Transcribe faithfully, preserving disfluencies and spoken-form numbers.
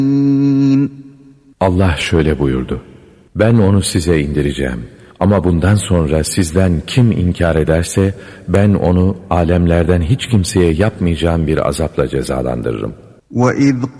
Allah şöyle buyurdu: Ben onu size indireceğim. Ama bundan sonra sizden kim inkar ederse ben onu alemlerden hiç kimseye yapmayacağım bir azapla cezalandırırım. وَإِذْ